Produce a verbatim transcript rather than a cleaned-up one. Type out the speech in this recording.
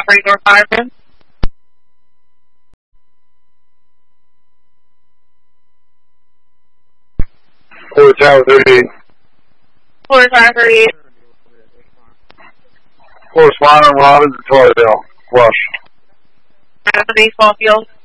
three North Iron. Florida Tower thirty-eight. Florida Tower thirty-eight. Correspondent Robbins and Torridale. Flush. At the baseball field.